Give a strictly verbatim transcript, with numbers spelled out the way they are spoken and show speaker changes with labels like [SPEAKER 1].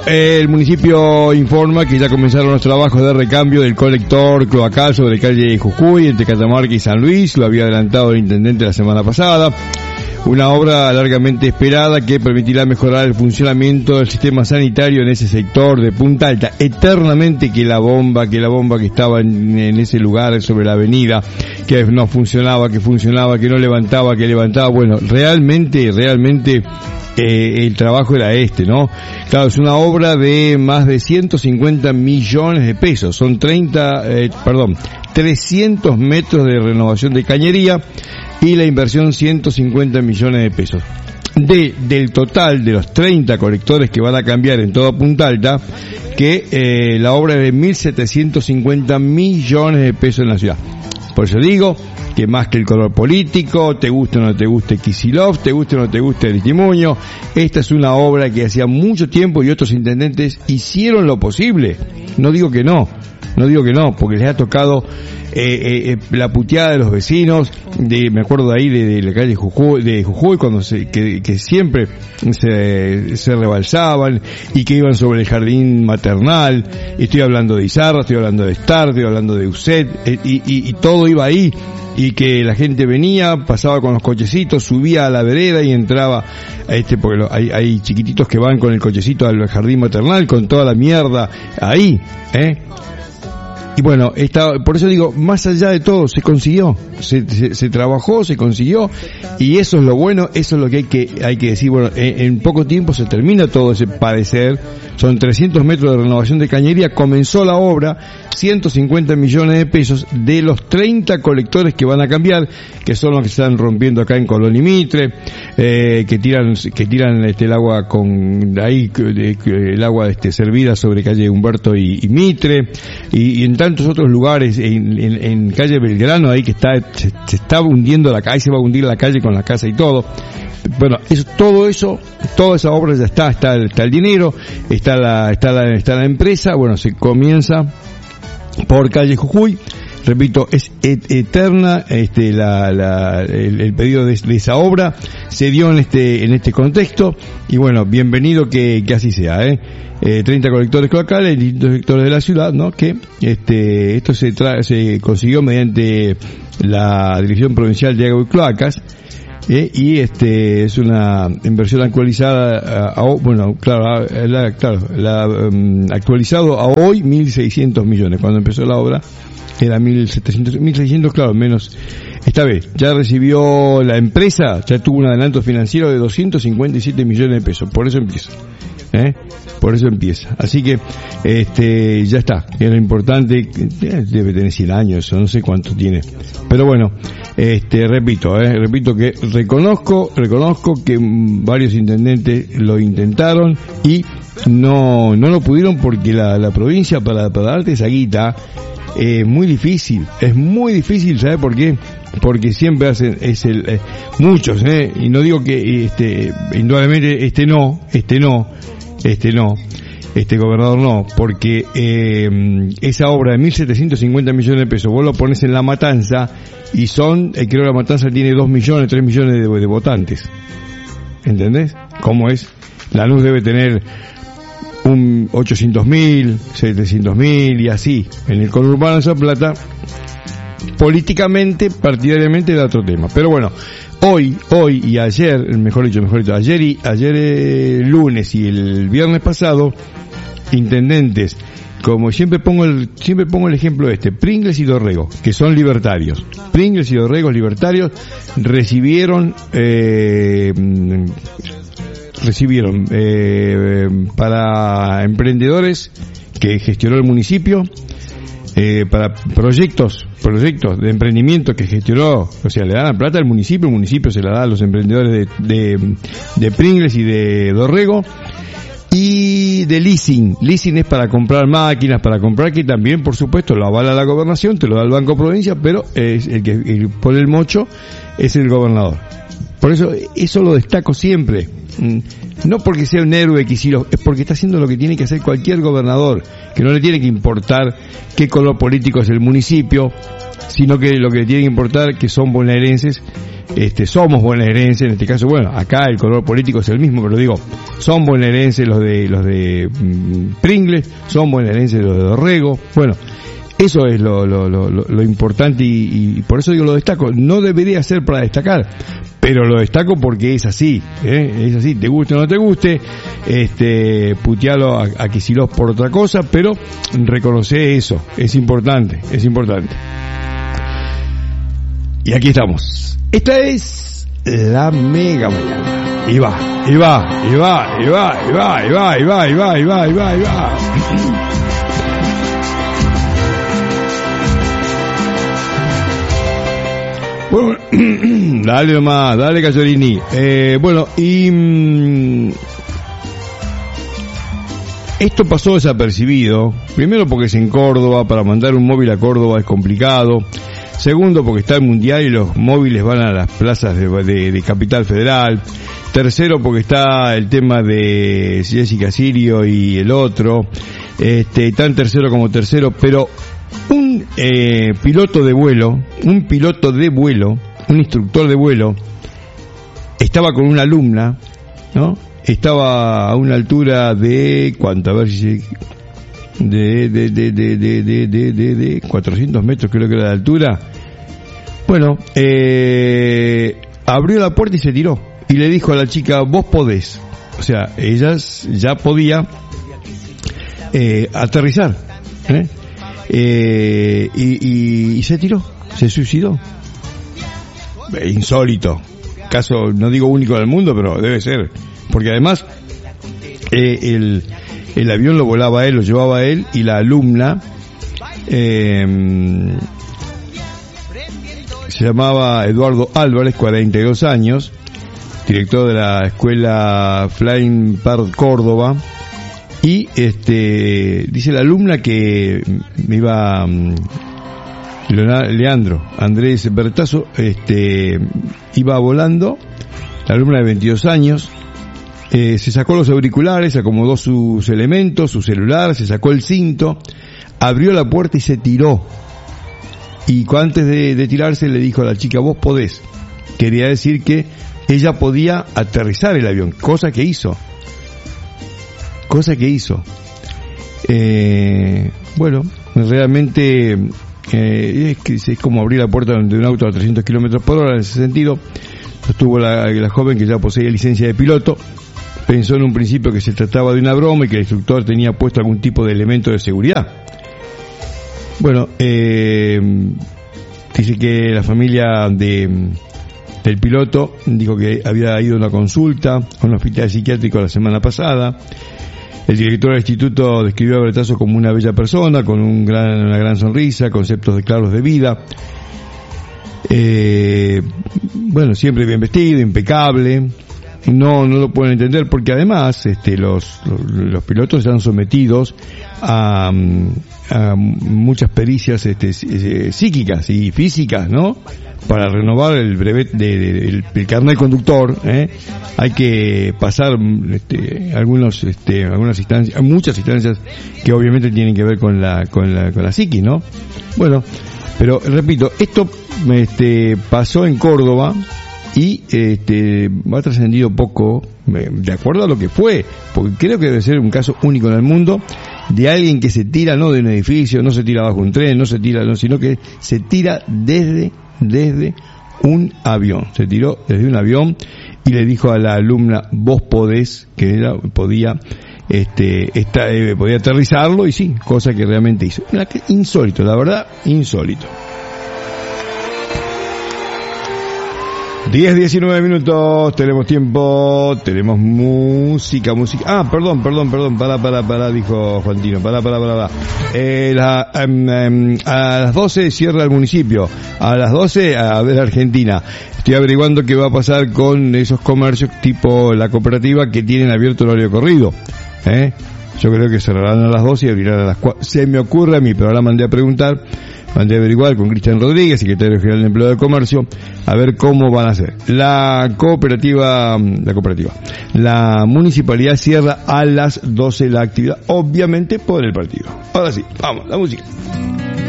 [SPEAKER 1] El municipio informa que ya comenzaron los trabajos de recambio del colector cloacal sobre calle Jujuy, entre Catamarca y San Luis. Lo había adelantado el intendente la semana pasada. Una obra largamente esperada que permitirá mejorar el funcionamiento del sistema sanitario en ese sector de Punta Alta. Eternamente que la bomba, que la bomba que estaba en, en ese lugar sobre la avenida, que no funcionaba, que funcionaba, que no levantaba, que levantaba. Bueno, realmente, realmente... Eh, el trabajo era este, ¿no? Claro, es una obra de más de ciento cincuenta millones de pesos, son treinta, eh, perdón, trescientos metros de renovación de cañería y la inversión ciento cincuenta millones de pesos. De, del total de los treinta colectores que van a cambiar en toda Punta Alta, que eh, la obra es de mil setecientos cincuenta millones de pesos en la ciudad. Por eso digo que más que el color político, te guste o no te guste Kicillof, te guste o no te guste Aristimuño, esta es una obra que hacía mucho tiempo y otros intendentes hicieron lo posible. No digo que no, no digo que no, porque les ha tocado eh, eh, la puteada de los vecinos, de, me acuerdo de ahí de, de la calle Jujuy, de Jujuy cuando se, que, que siempre se, se rebalsaban y que iban sobre el jardín maternal. Estoy hablando de Izarra, estoy hablando de Star, estoy hablando de Uset, eh, y, y, y todo iba ahí. Y que la gente venía, pasaba con los cochecitos, subía a la vereda y entraba a este, porque lo, hay, hay chiquititos que van con el cochecito al jardín maternal con toda la mierda ahí, ¿eh? Y bueno, está, por eso digo, más allá de todo, se consiguió, se, se, se trabajó, se consiguió, y eso es lo bueno, eso es lo que hay que, hay que decir. Bueno, en, en poco tiempo se termina todo ese padecer, son trescientos metros de renovación de cañería, comenzó la obra, ciento cincuenta millones de pesos de los treinta colectores que van a cambiar, que son los que se están rompiendo acá en Colón y Mitre, eh, que tiran, que tiran este, el agua con, ahí, el agua este, servida sobre calle Humberto y, y Mitre, y, y en tantos otros lugares, en, en, en calle Belgrano, ahí que está, se, se está hundiendo la calle, se va a hundir la calle con la casa y todo. Bueno, eso, todo eso, toda esa obra ya está, está, está el dinero, está la, está la, está la empresa. Bueno, se comienza por calle Jujuy. Repito, es et- eterna este la, la el, el pedido de, de esa obra, se dio en este en este contexto, y bueno, bienvenido que, que así sea, eh. eh treinta colectores cloacales en distintos sectores de la ciudad, ¿no? Que este esto se tra- se consiguió mediante la Dirección Provincial de Agua y Cloacas. Eh, y este es una inversión actualizada a, a bueno, claro, la, claro, la um, actualizado a hoy mil seiscientos millones. Cuando empezó la obra era mil setecientos, mil seiscientos, claro, menos. Esta vez ya recibió la empresa, ya tuvo un adelanto financiero de doscientos cincuenta y siete millones de pesos. Por eso empieza. ¿Eh? Por eso empieza. Así que, este, ya está. Era importante, debe tener cien años, o no sé cuánto tiene. Pero bueno, este, repito, eh, repito que reconozco, reconozco que varios intendentes lo intentaron y no, no lo pudieron porque la, la provincia para, para darte esa guita, es eh, muy difícil, es muy difícil, ¿sabe por qué? Porque siempre hacen, es el, eh, muchos, eh, y no digo que, este, indudablemente este no, este no, este no, este gobernador no, porque eh, esa obra de mil setecientos cincuenta millones de pesos, vos lo pones en La Matanza, y son, eh, creo que La Matanza tiene dos millones, tres millones de, de votantes, ¿entendés? ¿Cómo es? Lanús debe tener un ochocientos mil, setecientos mil y así. En el conurbano de esa plata, políticamente, partidariamente era otro tema. Pero bueno, hoy, hoy y ayer, mejor dicho, mejor dicho, ayer y ayer eh, lunes y el viernes pasado, intendentes, como siempre pongo el, siempre pongo el ejemplo este, Pringles y Dorrego, que son libertarios. Pringles y Dorrego libertarios recibieron, eh, recibieron eh, para emprendedores que gestionó el municipio, eh, para proyectos proyectos de emprendimiento que gestionó, o sea, le dan la plata al municipio, el municipio se la da a los emprendedores de, de, de Pringles y de Dorrego, y de leasing. Leasing es para comprar máquinas, para comprar, que también, por supuesto, lo avala la gobernación, te lo da el Banco Provincia, pero es el que el, pone el mocho es el gobernador. Por eso, eso lo destaco siempre. No porque sea un héroe Kicillof, es porque está haciendo lo que tiene que hacer cualquier gobernador, que no le tiene que importar qué color político es el municipio, sino que lo que le tiene que importar que son bonaerenses este, somos bonaerenses, en este caso, bueno, acá el color político es el mismo, pero digo, son bonaerenses los de, los de mm, Pringles, son bonaerenses los de Dorrego, bueno, eso es lo, lo, lo, lo importante y, y por eso digo lo destaco. No debería ser para destacar, pero lo destaco porque es así, ¿eh? Es así, te guste o no te guste, este, putealo a, a Kicillof por otra cosa, pero reconoce eso, es importante, es importante. Y aquí estamos. Esta es la Mega Mañana. Y va, y va, y va, y va, y va, y va, y va, y va, y va, y va, y va. Bueno, dale nomás, dale Cachorini. Eh, bueno, y mmm, esto pasó desapercibido. Primero porque es en Córdoba, para mandar un móvil a Córdoba es complicado. Segundo porque está el Mundial y los móviles van a las plazas de, de, de Capital Federal. Tercero porque está el tema de Jessica Sirio y el otro. Este, tan tercero como tercero, pero un eh, piloto de vuelo, un piloto de vuelo, un instructor de vuelo, estaba con una alumna, ¿no? Estaba a una altura de, ¿cuánto? A ver si, de, de, de, de, de, de, de, de, de cuatrocientos metros creo que era de altura. Bueno, eh, abrió la puerta y se tiró. Y le dijo a la chica, vos podés. O sea, ella ya podía eh, aterrizar, ¿eh? Eh, y, y, y se tiró, se suicidó. Eh, insólito, caso no digo único del mundo, pero debe ser, porque además eh, el, el avión lo volaba él, lo llevaba él, y la alumna eh, se llamaba Eduardo Álvarez, cuarenta y dos años, director de la escuela Flying Park Córdoba. Y este dice la alumna que me iba Leandro Andrés Bertazo, este iba volando, la alumna de veintidós años, eh, se sacó los auriculares, acomodó sus elementos, su celular, se sacó el cinto, abrió la puerta y se tiró. Y antes de, de tirarse le dijo a la chica, vos podés. Quería decir que ella podía aterrizar el avión, cosa que hizo. Cosa que hizo. Eh, bueno, realmente eh, es, que es como abrir la puerta de un auto a trescientos kilómetros por hora en ese sentido. Estuvo la, la joven que ya poseía licencia de piloto. Pensó en un principio que se trataba de una broma y que el instructor tenía puesto algún tipo de elemento de seguridad. Bueno, eh, dice que la familia de del piloto dijo que había ido a una consulta a un hospital psiquiátrico la semana pasada. El director del instituto describió a Bertazo como una bella persona, con un gran, una gran sonrisa, conceptos de claros de vida. Eh, bueno, siempre bien vestido, impecable. No, no lo pueden entender porque además, este, los, los, los pilotos están sometidos a, a muchas pericias, este, psíquicas y físicas, ¿no? Para renovar el brevet de, de, de el, el carnet conductor, ¿eh? Hay que pasar, este, algunos, este, algunas instancias, muchas instancias que obviamente tienen que ver con la, con la, con la psiquis, ¿no? Bueno, pero repito, esto, este, pasó en Córdoba. Y este ha trascendido poco, de acuerdo a lo que fue, porque creo que debe ser un caso único en el mundo de alguien que se tira no de un edificio, no se tira bajo un tren, no se tira, no, sino que se tira desde desde un avión, se tiró desde un avión y le dijo a la alumna, vos podés, que era, podía este esta, eh, podía aterrizarlo, y sí, cosa que realmente hizo. Insólito, la verdad, insólito. diez, diecinueve minutos, tenemos tiempo, tenemos música, música. Ah, perdón, perdón, perdón, pará, pará, pará, dijo Juantino, pará, pará, pará, pará. Eh, la, um, um, a las doce cierra el municipio, a las doce a ver Argentina. Estoy averiguando qué va a pasar con esos comercios tipo la cooperativa que tienen abierto el horario corrido, ¿eh? Yo creo que cerrarán a las doce y abrirán a las cuatro. Se me ocurre a mí, pero ahora mandé a preguntar. Mandé a averiguar con Cristian Rodríguez, secretario general de Empleo de Comercio, a ver cómo van a hacer. La cooperativa, la cooperativa, la municipalidad cierra a las doce la actividad, obviamente por el partido. Ahora sí, vamos, la música.